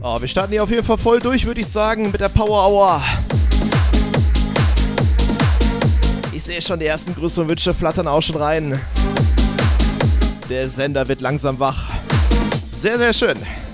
Oh, wir starten hier auf jeden Fall voll durch, würde ich sagen, mit der Power Hour. Ich sehe schon die ersten Grüße und Wünsche flattern auch schon rein. Der Sender wird langsam wach. Sehr, sehr schön.